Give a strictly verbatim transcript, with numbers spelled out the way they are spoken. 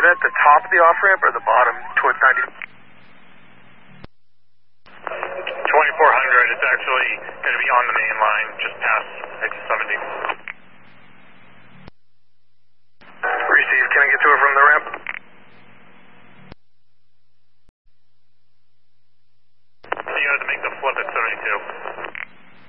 it at the top of the off-ramp or the bottom towards ninety? twenty-four hundred, it's actually going to be on the main line, just past exit seventy.